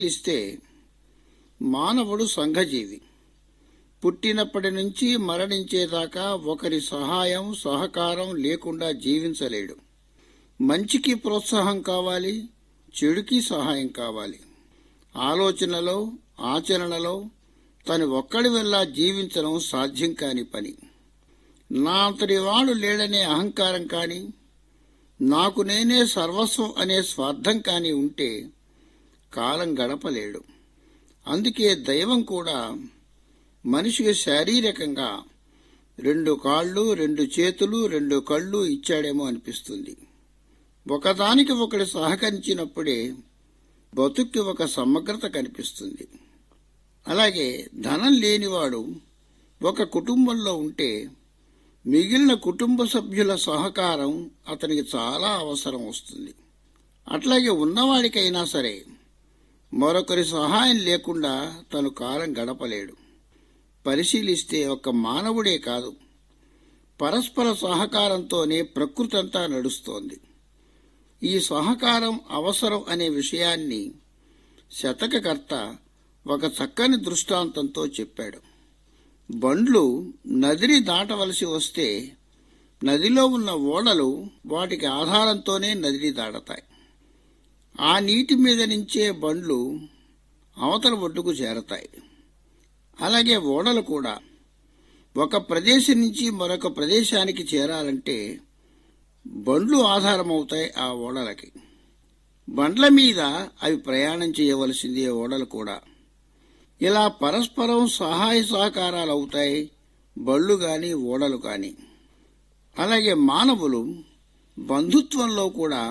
ఇస్తే మానవుడు సంఘజీవి. పుట్టినప్పటి నుంచి మరణించేదాకా ఒకరి సహాయం సహకారం లేకుండా జీవించలేడు. మంచికి ప్రోత్సాహం కావాలి, చెడుకి సహాయం కావాలి. ఆలోచనలో ఆచరణలో తను ఒక్కడి వల్ల జీవించడం సాధ్యం కాని పని. నా అంతటి వాడు లేడనే అహంకారం కానీ, నాకు నేనే సర్వస్వం అనే స్వార్థం కానీ ఉంటే కాలం గడపలేడు. అందుకే దైవం కూడా మనిషికి శారీరకంగా 2 కాళ్ళు, 2 చేతులు, 2 కళ్ళు ఇచ్చాడేమో అనిపిస్తుంది. ఒకదానికి ఒకటి సహకరించినప్పుడే బతుక్కి ఒక సమగ్రత కనిపిస్తుంది. అలాగే ధనం లేనివాడు ఒక కుటుంబంలో ఉంటే మిగిలిన కుటుంబ సభ్యుల సహకారం అతనికి చాలా అవసరం వస్తుంది. అట్లాగే ఉన్నవాడికైనా సరే మరొకరి సహాయం లేకుండా తను కాలం గడపలేడు. పరిశీలిస్తే ఒక మానవుడే కాదు, పరస్పర సహకారంతోనే ప్రకృతి అంతా నడుస్తోంది. ఈ సహకారం అవసరం అనే విషయాన్ని శతకకర్త ఒక చక్కని దృష్టాంతంతో చెప్పాడు. బండ్లు నదిని దాటవలసి వస్తే నదిలో ఉన్న ఓడలు వాటికి ఆధారంతోనే నదిని దాటతాయి. ఆ నీటి మీద నుంచే బండ్లు అవతల ఒడ్డుకు చేరతాయి. అలాగే ఓడలు కూడా ఒక ప్రదేశం నుంచి మరొక ప్రదేశానికి చేరాలంటే బండ్లు ఆధారమవుతాయి ఆ ఓడలకి. బండ్ల మీద అవి ప్రయాణం చేయవలసిందే ఓడలు కూడా. ఇలా పరస్పరం సహాయ సహకారాలు అవుతాయి బళ్ళు గాని ఓడలు కాని. అలాగే మానవులు బంధుత్వంలో కూడా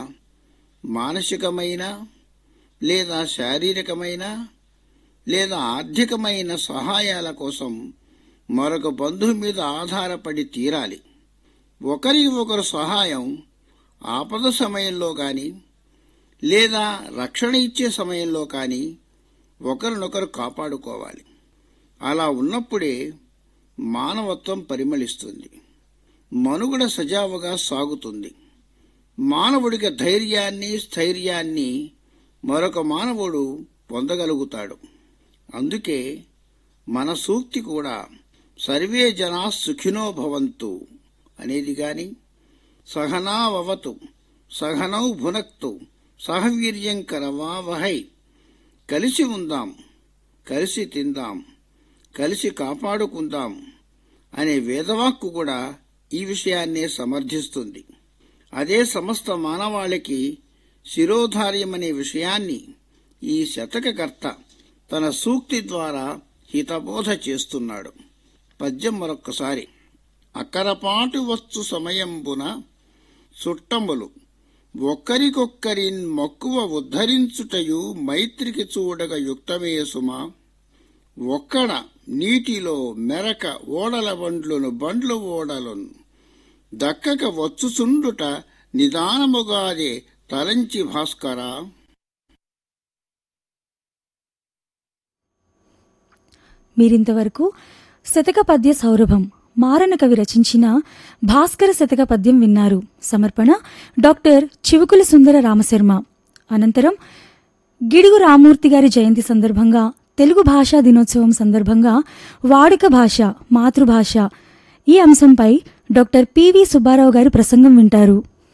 మానసికమైన లేదా శారీరకమైన లేదా ఆర్థికమైన సహాయాల కోసం మరొక బంధువు మీద ఆధారపడి తీరాలి. ఒకరికి ఒకరు సహాయం ఆపద సమయంలో కానీ లేదా రక్షణ ఇచ్చే సమయంలో కానీ ఒకరినొకరు కాపాడుకోవాలి. అలా ఉన్నప్పుడే మానవత్వం పరిమళిస్తుంది, మనుగడ సజావుగా సాగుతుంది. మానవుడికి ధైర్యాన్ని స్థైర్యాన్ని మరొక మానవుడు పొందగలుగుతాడు. అందుకే మన సూక్తి కూడా సర్వే జనా సుఖినో భవంతు అనేది గాని, సహనావవతు సహనౌ భునక్తు సహవీర్యం కరవావహై, కలిసి ఉందాం, కలిసి తిందాం, కలిసి కాపాడుకుందాం అనే వేదవాక్కు కూడా ఈ విషయాన్నే సమర్థిస్తుంది. అదే సమస్త మానవాళికి శిరోధార్యమనే విషయాన్ని ఈ శతకకర్త తన సూక్తి ద్వారా హితబోధ చేస్తున్నాడు. పద్యం మరొక్కసారి. అక్కరపాటు వచ్చు సమయంబున చుట్టములు ఒక్కరికొక్కరిన్ మక్కువ ఉద్ధరించుటయు మైత్రికి చూడగ యుక్తమే సుమా. ఒక్కడ నీటిలో మెరక ఓడల బండ్లు ఓడలను దక్కక వచ్చుచుండుట నిదానముగాదే తలంచి భాస్కరా. మీరింతవరకు శతక పద్య సౌరభం మారన కవి రచించిన భాస్కర శతక పద్యం విన్నారు. సమర్పణ డాక్టర్ చివుకుల సుందర రామశర్మ. అనంతరం గిడుగు రామూర్తి గారి జయంతి సందర్భంగా తెలుగు భాషా దినోత్సవం సందర్భంగా వాడుక భాష మాతృభాష ఈ అంశంపై డాక్టర్ పివి సుబ్బారావు గారి ప్రసంగం వింటారు.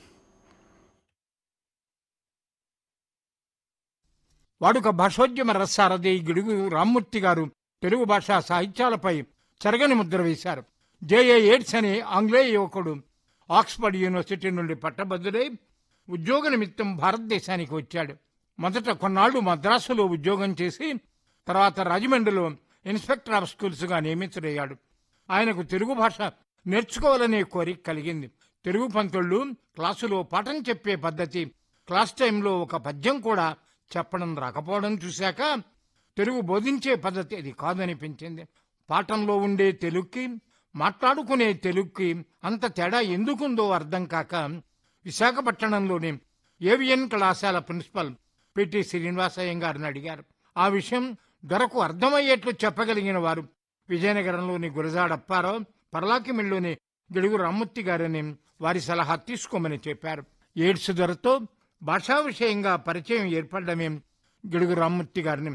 వాడుక భాషోద్యమ రసారథి గిడుగు రామ్మూర్తి గారు తెలుగు భాషా సాహిత్యాలపై చెరగని ముద్ర వేశారు. జేఏ ఎయిడ్స్ అనే ఆంగ్లేయ యువకుడు ఆక్స్ఫర్డ్ యూనివర్సిటీ నుండి పట్టభద్రుడై ఉద్యోగ నిమిత్తం భారతదేశానికి వచ్చాడు. మొదట కొన్నాళ్లు మద్రాసులో ఉద్యోగం చేసి తర్వాత రాజమండ్రిలో ఇన్స్పెక్టర్ ఆఫ్ స్కూల్స్గా నియమితుడయ్యాడు. ఆయనకు తెలుగు భాష నేర్చుకోవాలనే కోరిక కలిగింది. తెలుగు పంతుళ్ళు క్లాసులో పాఠం చెప్పే పద్ధతి, క్లాస్ టైంలో ఒక పద్యం కూడా చెప్పడం రాకపోవడం చూశాక తెలుగు బోధించే పద్ధతి అది కాదనిపించింది. పాఠంలో ఉండే తెలుగుకి మాట్లాడుకునే తెలుగుకి అంత తేడా ఎందుకుందో అర్థం కాక విశాఖపట్నంలోని ఏవిఎన్ కళాశాల ప్రిన్సిపల్ పిటి శ్రీనివాసయ్య గారిని అడిగారు. ఆ విషయం దొరకు అర్థమయ్యేట్లు చెప్పగలిగిన వారు విజయనగరంలోని గురజాడ అప్పారావు, పర్లాకిమిల్లోని గిడుగు రామ్మూర్తి గారిని వారి సలహా తీసుకోమని చెప్పారు. ఎయిడ్స్ ధరతో భాషా విషయంగా పరిచయం ఏర్పడమే గిడుగు రామ్మూర్తి గారిని